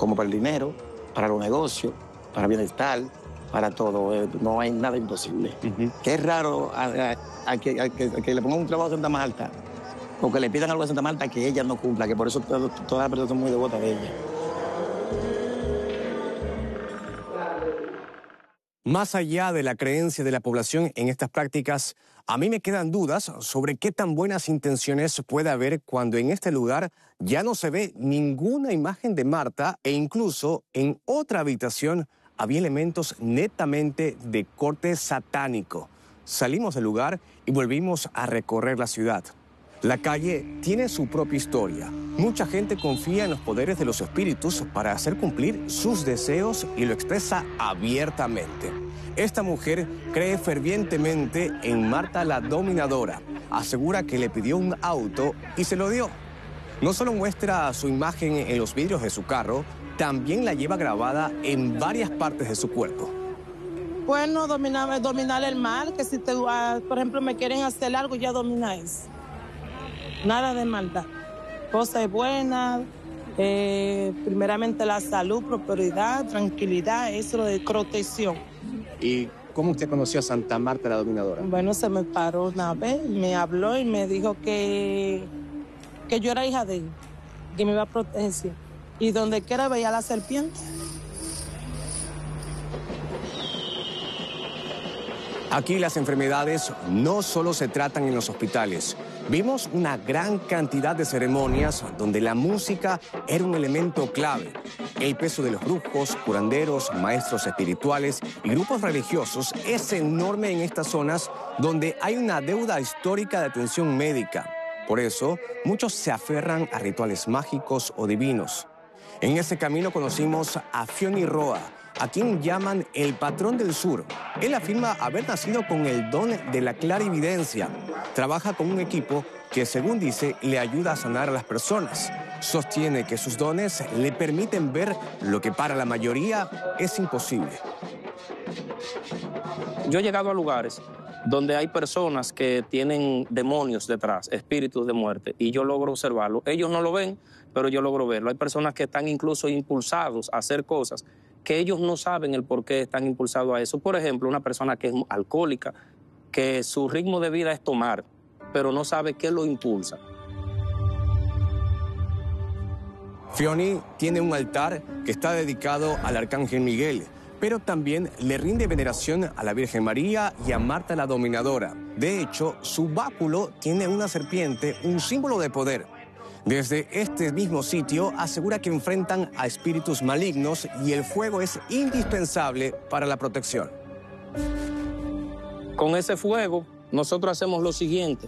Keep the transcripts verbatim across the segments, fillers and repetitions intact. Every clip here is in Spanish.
como para el dinero, para los negocios, para bienestar, para todo. Eh, no hay nada imposible. Uh-huh. Que es raro a, a, a, que, a, que, a que le pongan un trabajo a Santa Marta, o que le pidan algo a Santa Marta que ella no cumpla, que por eso todo, todas las personas son muy devotas de ella. Más allá de la creencia de la población en estas prácticas, a mí me quedan dudas sobre qué tan buenas intenciones puede haber cuando en este lugar ya no se ve ninguna imagen de Marta e incluso en otra habitación había elementos netamente de corte satánico. Salimos del lugar y volvimos a recorrer la ciudad. La calle tiene su propia historia. Mucha gente confía en los poderes de los espíritus para hacer cumplir sus deseos y lo expresa abiertamente. Esta mujer cree fervientemente en Marta la Dominadora. Asegura que le pidió un auto y se lo dio. No solo muestra su imagen en los vidrios de su carro, también la lleva grabada en varias partes de su cuerpo. Bueno, dominar, dominar el mal, que si te, por ejemplo, me quieren hacer algo, ya domina eso. Nada de maldad. Cosas buenas, eh, primeramente la salud, prosperidad, tranquilidad, eso de protección. ¿Y cómo usted conoció a Santa Marta la Dominadora? Bueno, se me paró una vez, me habló y me dijo que, que yo era hija de él, que me iba a proteger. Y donde quiera veía la serpiente. Aquí las enfermedades no solo se tratan en los hospitales. Vimos una gran cantidad de ceremonias donde la música era un elemento clave. El peso de los brujos, curanderos, maestros espirituales y grupos religiosos es enorme en estas zonas donde hay una deuda histórica de atención médica. Por eso, muchos se aferran a rituales mágicos o divinos. En ese camino conocimos a Fioni Roa, a quien llaman el patrón del sur. Él afirma haber nacido con el don de la clarividencia. Trabaja con un equipo que, según dice, le ayuda a sanar a las personas. Sostiene que sus dones le permiten ver lo que para la mayoría es imposible. Yo he llegado a lugares donde hay personas que tienen demonios detrás, espíritus de muerte, y yo logro observarlo. Ellos no lo ven, pero yo logro verlo. Hay personas que están incluso impulsados a hacer cosas que ellos no saben el por qué están impulsados a eso. Por ejemplo, una persona que es alcohólica, que su ritmo de vida es tomar, pero no sabe qué lo impulsa. Fioni tiene un altar que está dedicado al Arcángel Miguel, pero también le rinde veneración a la Virgen María y a Marta la Dominadora. De hecho, su báculo tiene una serpiente, un símbolo de poder. Desde este mismo sitio asegura que enfrentan a espíritus malignos y el fuego es indispensable para la protección. Con ese fuego, nosotros hacemos lo siguiente.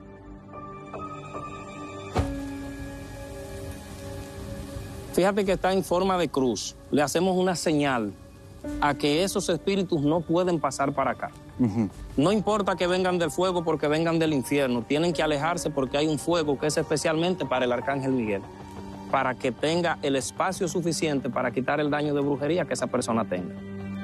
Fíjate que está en forma de cruz. Le hacemos una señal a que esos espíritus no pueden pasar para acá. Uh-huh. No importa que vengan del fuego porque vengan del infierno, tienen que alejarse porque hay un fuego que es especialmente para el Arcángel Miguel, para que tenga el espacio suficiente para quitar el daño de brujería que esa persona tenga.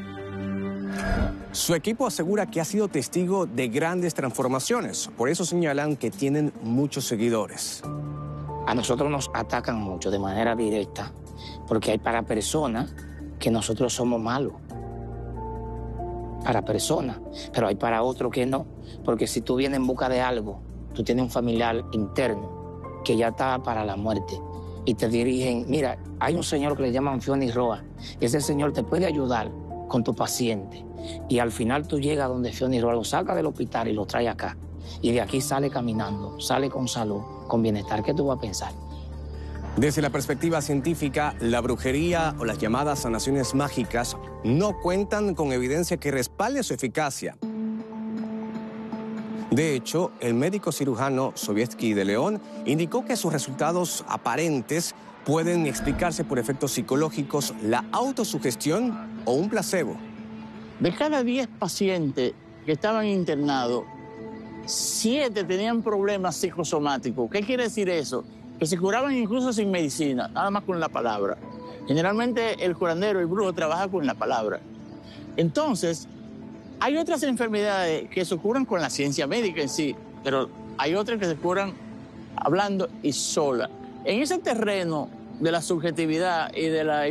Su equipo asegura que ha sido testigo de grandes transformaciones, por eso señalan que tienen muchos seguidores. A nosotros nos atacan mucho de manera directa, porque hay para personas que nosotros somos malos. Para personas, pero hay para otros que no, porque si tú vienes en busca de algo, tú tienes un familiar interno que ya está para la muerte y te dirigen, mira, hay un señor que le llaman Fioni Roa, y ese señor te puede ayudar con tu paciente, y al final tú llegas donde Fioni Roa, lo saca del hospital y lo trae acá, y de aquí sale caminando, sale con salud, con bienestar. ¿Qué tú vas a pensar? Desde la perspectiva científica, la brujería o las llamadas sanaciones mágicas no cuentan con evidencia que respalde su eficacia. De hecho, el médico cirujano Sovietsky de León indicó que sus resultados aparentes pueden explicarse por efectos psicológicos, la autosugestión o un placebo. De cada diez pacientes que estaban internados, siete tenían problemas psicosomáticos. ¿Qué quiere decir eso? Que se curaban incluso sin medicina, nada más con la palabra. Generalmente el curandero, el brujo, trabaja con la palabra. Entonces, hay otras enfermedades que se curan con la ciencia médica en sí, pero hay otras que se curan hablando y sola. En ese terreno de la subjetividad y de la